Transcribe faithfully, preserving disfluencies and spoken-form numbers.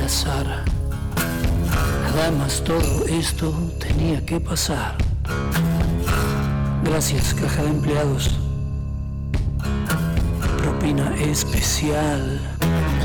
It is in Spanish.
azar. Además todo esto tenía que pasar. Gracias, caja de empleados. Propina especial.